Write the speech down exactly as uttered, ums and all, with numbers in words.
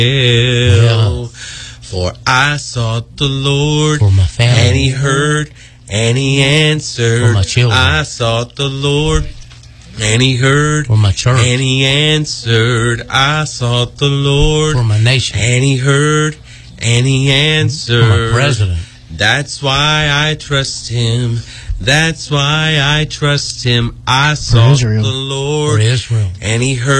Yeah. For I sought the Lord, for my family, and He heard, and He answered. For my children, I sought the Lord, and He heard, for my church, and He answered. I sought the Lord, for my nation, and He heard, and He answered. For my president. That's why I trust Him. That's why I trust Him. I sought the Lord, for Israel, and He heard.